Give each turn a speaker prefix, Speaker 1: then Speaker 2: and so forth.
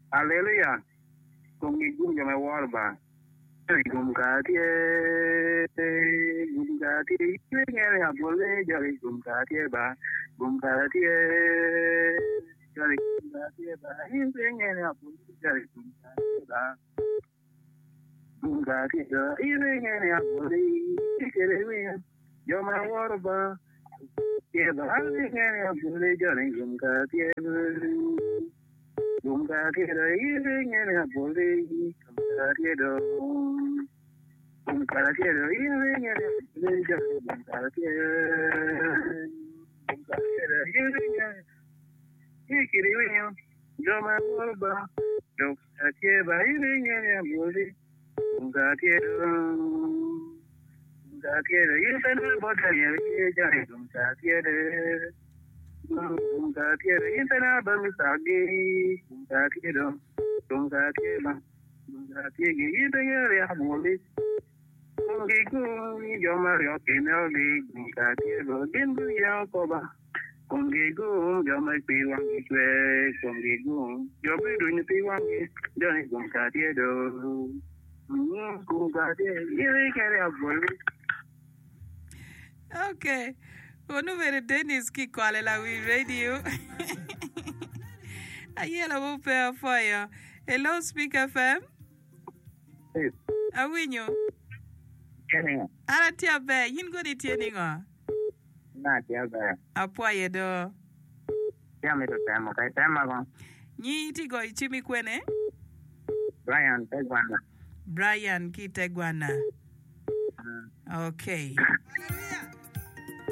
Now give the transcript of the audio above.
Speaker 1: Hallelujah. Gum yo me warba. Gum katie ngere abole jari gum katie ba. Gum katie jari gum katie ba. Ngere abole jari gum katie ba. Gum katie ngere abole kere me yo me warba. Ye ba ngere abole jari gum katie gum katie ngere abole gum katie do. Para quiero ir para quiero yo me vuelvo yo quiero ir quiero ir tener botella ya quiero ir tener bamisagi quiero yo Mario Pinelli, Gatiero, Dindu Yakoba, Congigo, yo me piwan, Congigo, yo me do in Piwan, Johnny Gatiero,
Speaker 2: Okay. Onu vere Dennis ki kwale la we radio. Ayela wo pe fire. Hello Speak FM.
Speaker 1: Hey.
Speaker 2: Awinyo.
Speaker 1: Kenny.
Speaker 2: Ara tia be, yin go di tiening o.
Speaker 1: Na tia be.
Speaker 2: Apwa ye do.
Speaker 1: Tia me to temo, kai tema go.
Speaker 2: Nyi ti go ichimi kwene?
Speaker 1: Brian Tegwana.
Speaker 2: Brian ki Tegwana. Okay. Hallelujah.